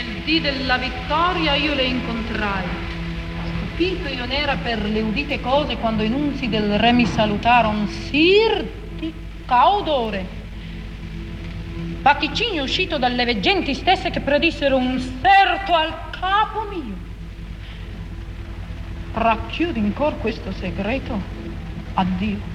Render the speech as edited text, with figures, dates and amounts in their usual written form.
Nel dì della vittoria io le incontrai. Stupito io n'era per le udite cose, quando i nunzi del re mi salutaron, sir di caudore. Vaticini uscito dalle veggenti stesse che predissero un serto al capo mio. Racchiudi in cor questo segreto. Addio.